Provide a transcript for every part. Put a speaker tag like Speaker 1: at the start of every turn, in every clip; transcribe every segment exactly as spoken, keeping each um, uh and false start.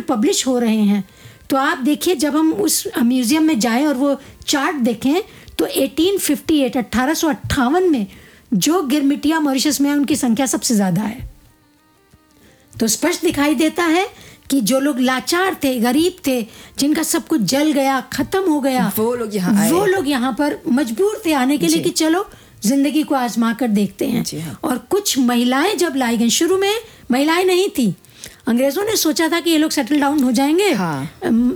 Speaker 1: Publish हो रहे हैं, तो आप देखिए जब हम उस म्यूज़ियम में जाएं और वो चार्ट देखें तो अठारह सौ अट्ठावन में जो गिरमिटिया मॉरिशस में है उनकी संख्या सबसे ज़्यादा है। तो स्पष्ट दिखाई देता है कि जो लोग लाचार थे, गरीब थे, जिनका सब कुछ जल गया, खत्म हो गया,
Speaker 2: वो लोग यहाँ आए,
Speaker 1: वो लोग यहाँ पर मजबूर थे आने के लिए कि चलो जिंदगी को आजमा कर देखते हैं।
Speaker 2: हाँ।
Speaker 1: और कुछ महिलाएं जब लाई गई, शुरू में महिलाएं नहीं थी, अंग्रेजों ने सोचा था कि ये लोग सेटल डाउन हो जाएंगे,
Speaker 2: हाँ।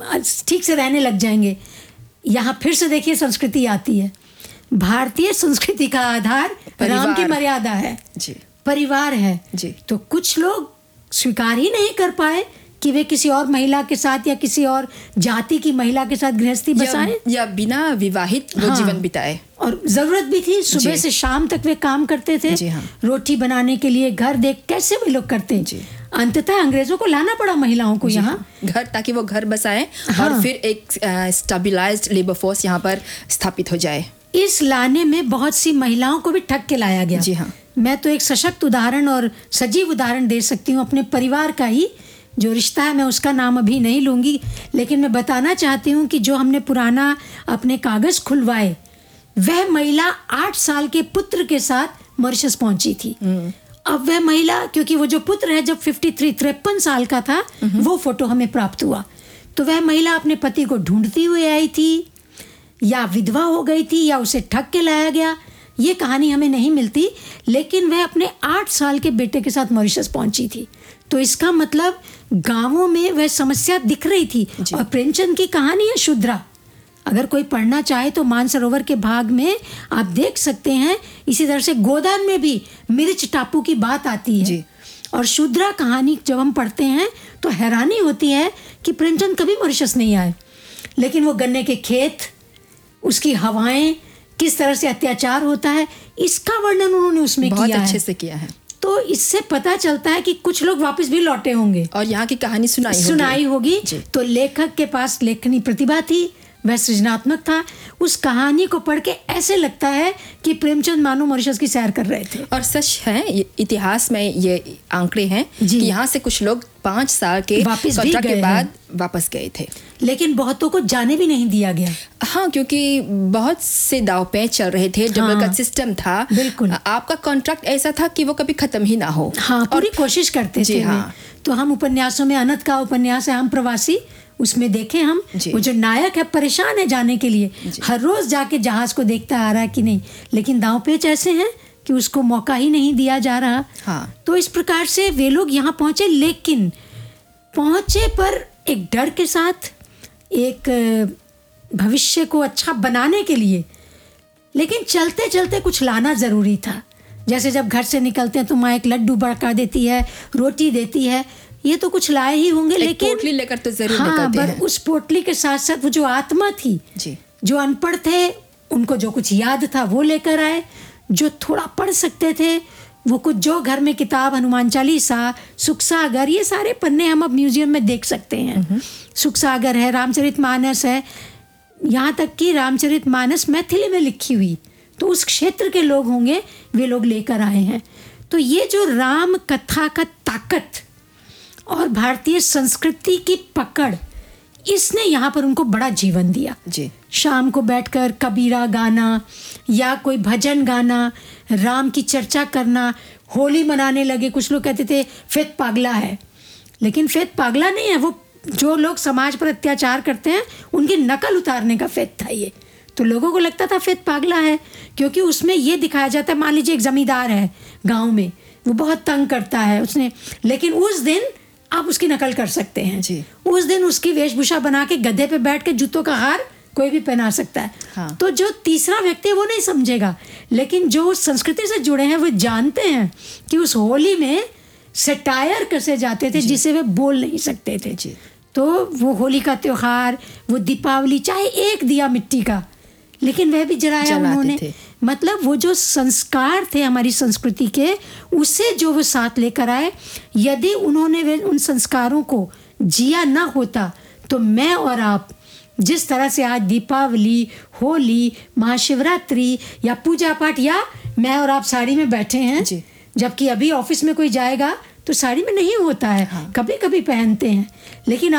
Speaker 1: ठीक से रहने लग जाएंगे। यहाँ फिर से देखिए संस्कृति आती है। भारतीय संस्कृति का आधार राम की मर्यादा है
Speaker 2: जी,
Speaker 1: परिवार है
Speaker 2: जी।
Speaker 1: तो कुछ लोग स्वीकार ही नहीं कर पाए कि वे किसी और महिला के साथ या किसी और जाति की महिला के साथ गृहस्थी बसाएं
Speaker 2: या, या बिना विवाहित वो
Speaker 1: हाँ,
Speaker 2: जीवन बिताए।
Speaker 1: और जरूरत भी थी, सुबह से शाम तक वे काम करते थे,
Speaker 2: जी हाँ।
Speaker 1: रोटी बनाने के लिए, घर देख कैसे वे लोग करते हैं। अंततः अंग्रेजों को लाना पड़ा महिलाओं को यहाँ
Speaker 2: घर, ताकि वो घर बसाएं
Speaker 1: हाँ।
Speaker 2: और फिर एक स्टेबलाइज्ड लेबर फोर्स यहाँ पर स्थापित हो जाए।
Speaker 1: इस लाने में बहुत सी महिलाओं को भी ठग के लाया गया।
Speaker 2: जी हाँ।
Speaker 1: मैं तो एक सशक्त उदाहरण और सजीव उदाहरण दे सकती हूँ अपने परिवार का ही, जो रिश्ता है मैं उसका नाम अभी नहीं लूँगी, लेकिन मैं बताना चाहती हूँ कि जो हमने पुराना अपने कागज़ खुलवाए, वह महिला आठ साल के पुत्र के साथ मॉरिशस पहुंची थी। अब वह महिला, क्योंकि वो जो पुत्र है जब तिरेपन तिरपन साल का था, वो फोटो हमें प्राप्त हुआ, तो वह महिला अपने पति को ढूंढती हुई आई थी, या विधवा हो गई थी, या उसे ठग के लाया गया, ये कहानी हमें नहीं मिलती, लेकिन वह अपने आठ साल के बेटे के साथ मॉरिशस पहुंची थी। तो इसका मतलब गांवों में वह समस्या दिख रही थी। और प्रेमचंद की कहानी है शूद्रा, अगर कोई पढ़ना चाहे तो मानसरोवर के भाग में आप देख सकते हैं। इसी तरह से गोदान में भी मिर्च टापू की बात आती है जी। और शूद्रा कहानी जब हम पढ़ते हैं तो हैरानी होती है कि प्रेमचंद कभी मॉरिशस नहीं आए, लेकिन वो गन्ने के खेत, उसकी हवाएं, किस तरह से अत्याचार होता है, इसका वर्णन उन्होंने उसमें
Speaker 2: बहुत
Speaker 1: किया
Speaker 2: अच्छे
Speaker 1: है।
Speaker 2: से किया है।
Speaker 1: तो इससे पता चलता है कि कुछ लोग वापस भी लौटे होंगे
Speaker 2: और यहाँ की कहानी सुनाई होगी।
Speaker 1: सुनाई होगी तो लेखक के पास लेखनी प्रतिभा थी, वह सृजनात्मक था। उस कहानी को पढ़ के ऐसे लगता है कि प्रेमचंद मानो मॉरिशस की सैर कर रहे थे।
Speaker 2: और सच है, इतिहास में ये आंकड़े हैं कि यहाँ से कुछ लोग पाँच साल के कॉन्ट्रैक्ट के बाद वापस गए थे,
Speaker 1: लेकिन बहुतों को जाने भी नहीं दिया गया।
Speaker 2: हाँ, क्योंकि बहुत से दाव पेच चल रहे थे, डबल हाँ, का सिस्टम था।
Speaker 1: बिल्कुल,
Speaker 2: आपका कॉन्ट्रैक्ट ऐसा था कि वो कभी खत्म ही ना हो।
Speaker 1: हाँ, पूरी कोशिश करते थे। हाँ। तो हम उपन्यासों में, अनंत का उपन्यास है हम प्रवासी, उसमें देखें हम, वो जो नायक है परेशान है जाने के लिए, हर रोज जाके जहाज को देखता आ रहा है कि नहीं, लेकिन दांव पेच ऐसे हैं कि उसको मौका ही नहीं दिया जा रहा।
Speaker 2: हाँ।
Speaker 1: तो इस प्रकार से वे लोग यहाँ पहुंचे, लेकिन पहुंचे पर एक डर के साथ, एक भविष्य को अच्छा बनाने के लिए, लेकिन चलते चलते कुछ लाना ज़रूरी था। जैसे जब घर से निकलते हैं तो माँ एक लड्डू बड़का देती है, रोटी देती है, ये तो कुछ लाए ही होंगे, लेकिन
Speaker 2: पोटली लेकर तो जरूर
Speaker 1: हाँ,
Speaker 2: निकलते
Speaker 1: पर
Speaker 2: हैं।
Speaker 1: उस पोटली के साथ साथ वो जो आत्मा थी
Speaker 2: जी। जो
Speaker 1: अनपढ़ थे उनको जो कुछ याद था वो लेकर आए, जो थोड़ा पढ़ सकते थे वो कुछ, जो घर में किताब हनुमान चालीसा, सुख सागर, ये सारे पन्ने हम अब म्यूजियम में देख सकते हैं। सुख सागर है, रामचरितमानस है, यहाँ तक कि रामचरितमानस मैथिली में लिखी हुई, तो उस क्षेत्र के लोग होंगे, वे लोग लेकर आए हैं। तो ये जो राम कथा का ताकत और भारतीय संस्कृति की पकड़, इसने यहाँ पर उनको बड़ा जीवन दिया
Speaker 2: जी।
Speaker 1: शाम को बैठकर कबीरा गाना या कोई भजन गाना, राम की चर्चा करना, होली मनाने लगे। कुछ लोग कहते थे फेत पागला है, लेकिन फेत पागला नहीं है, वो जो लोग समाज पर अत्याचार करते हैं उनकी नकल उतारने का फेत था ये। तो लोगों को लगता था फेत पागला है, क्योंकि उसमें ये दिखाया जाता है, मान लीजिए एक जमींदार है गाँव में, वो बहुत तंग करता है उसने, लेकिन उस दिन आप उसकी नकल कर सकते हैं
Speaker 2: जी।
Speaker 1: उस दिन उसकी वेशभूषा बना के गधे पे बैठ के जूतों का हार कोई भी पहना सकता है।
Speaker 2: हाँ।
Speaker 1: तो जो तीसरा व्यक्ति है वो नहीं समझेगा, लेकिन जो संस्कृति से जुड़े हैं वो जानते हैं कि उस होली में सटायर कसे जाते थे जिसे वे बोल नहीं सकते थे
Speaker 2: जी।
Speaker 1: तो वो होली का त्योहार, वो दीपावली, चाहे एक दिया मिट्टी का, लेकिन वह भी जलाया उन्होंने।
Speaker 2: थे।
Speaker 1: मतलब वो जो संस्कार थे हमारी संस्कृति के, उसे जो वो साथ लेकर आए, यदि उन्होंने वे उन संस्कारों को जिया ना होता तो मैं और आप जिस तरह से आज दीपावली, होली, महाशिवरात्रि या पूजा पाठ, या मैं और आप साड़ी में बैठे हैं, जबकि अभी ऑफिस में कोई जाएगा तो साड़ी में नहीं होता है। हाँ। कभी कभी पहनते हैं, लेकिन